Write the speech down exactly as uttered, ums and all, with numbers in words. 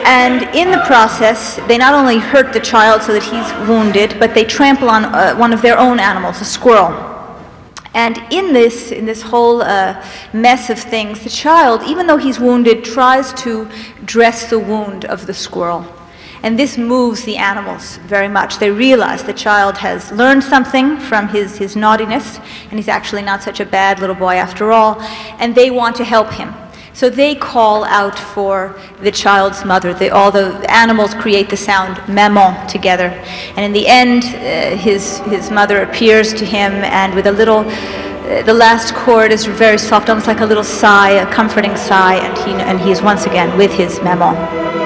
And in the process, they not only hurt the child so that he's wounded, but they trample on uh, one of their own animals, a squirrel. And in this, in this whole uh, mess of things, the child, even though he's wounded, tries to dress the wound of the squirrel. And this moves the animals very much. They realize the child has learned something from his, his naughtiness, and he's actually not such a bad little boy after all, and they want to help him. So they call out for the child's mother. They, all the animals create the sound maman together. And in the end, uh, his, his mother appears to him, and with a little, uh, the last chord is very soft, almost like a little sigh, a comforting sigh, and he, and he is once again with his maman.